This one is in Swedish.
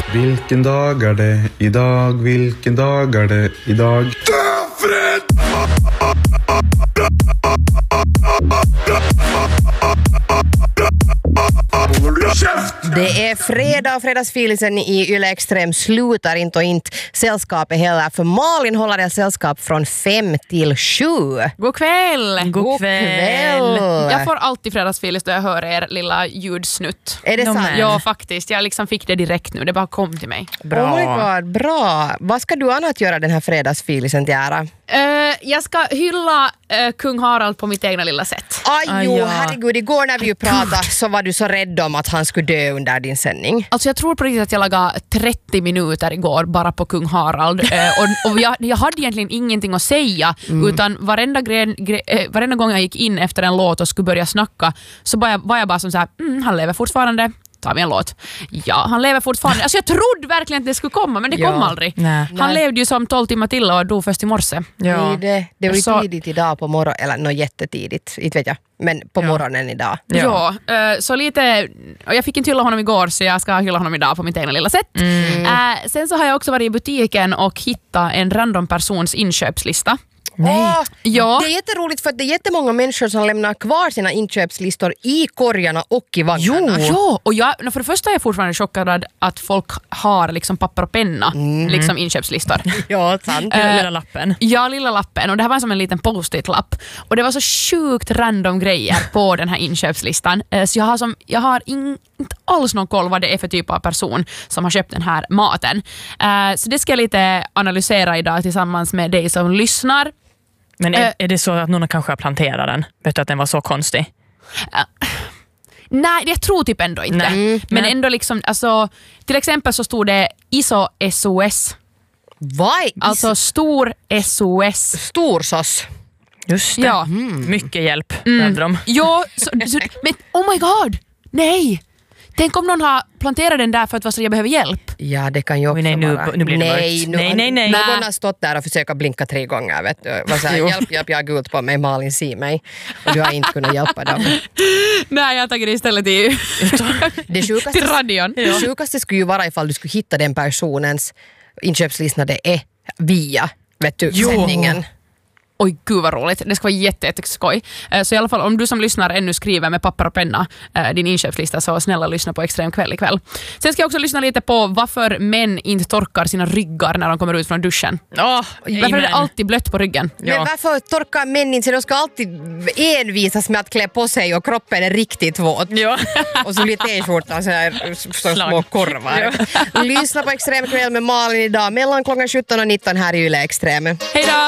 Vilken dag är det idag? Vilken dag är det idag? Det är fredag och fredagsfilisen i Yle Extrem slutar inte och inte sällskapet heller. För Malin håller det sällskap från 5 till 7. God kväll! God kväll! Jag får alltid fredagsfilis då jag hör er lilla ljudsnutt. Är det sant? Ja, faktiskt. Jag liksom fick det direkt nu. Det bara kom till mig. Bra. Oh my God, bra. Vad ska du annat göra den här fredagsfilisen till ära? Jag ska hylla kung Harald på mitt egna lilla sätt. Herregud. Igår när vi ju pratade så var du så rädd om att han skulle dö under din sändning. Alltså jag tror på riktigt att jag lagade 30 minuter igår bara på kung Harald. och jag hade egentligen ingenting att säga. Utan varenda gång jag gick in efter en låt och skulle börja snacka så var jag bara som så här, han lever fortfarande. Tar vi en låt. Ja, han lever fortfarande. Alltså jag trodde verkligen att det skulle komma, men det kom aldrig. Nej. Han levde ju som 12 timmar till och dog först i morse. Ja. Det var ju tidigt idag på morgonen, eller jättetidigt, inte vet jag. Men på morgonen idag. Ja, så lite, och jag fick inte hylla honom igår så jag ska hylla honom idag på mitt egna lilla sätt. Sen så har jag också varit i butiken och hittat en random persons inköpslista. Ja. Det är jätteroligt för att det är jättemånga människor som lämnar kvar sina inköpslistor i korgarna och i vagnarna. Jo, och för det första är jag fortfarande chockad att folk har liksom papper och penna liksom inköpslistor. Ja, sant. Lilla lappen. Ja, lilla lappen. Och det här var som en liten post-it-lapp. Och det var så sjukt random grejer på den här inköpslistan. Så jag har inte alls någon koll vad det är för typ av person som har köpt den här maten. Så det ska jag lite analysera idag tillsammans med dig som lyssnar. Men är det så att någon kanske har planterat den? Vet du att den var så konstig? Nej, jag tror typ ändå inte. Men ändå liksom, alltså, till exempel så stod det ISO SOS. Vad? Alltså stor SOS. Storsås. Just det. Ja. Mycket hjälp behövde de. Ja, men oh my god, nej. Tänk om någon har planterat den där för att jag behöver hjälp. Ja, det kan ju också nu blir det mörkt. Nej. Någon har stått där och försökt blinka 3 gånger. Vet du. Var så här, hjälp, jag har gult på mig, Malin, se mig. Och du har inte kunnat hjälpa dem. Nej, jag tagit det istället till radion. Det sjukaste skulle ju vara ifall du skulle hitta den personens inköpslista det är via sändningen. Oj, gud vad roligt. Det ska vara jätteskoj. Så i alla fall, om du som lyssnar ännu skriver med papper och penna din inköpslista, så snälla lyssna på Extrem kväll ikväll. Sen ska jag också lyssna lite på varför män inte torkar sina ryggar när de kommer ut från duschen. Varför är det alltid blött på ryggen? Men varför torkar män inte? De ska alltid envisas med att klä på sig och kroppen är riktigt våt. Ja. Och så blir t-skjortan så små korvar. Lyssna på Extrem kväll med Malin idag mellan klockan 17 och 19 här i Yle Extrem. Hej då!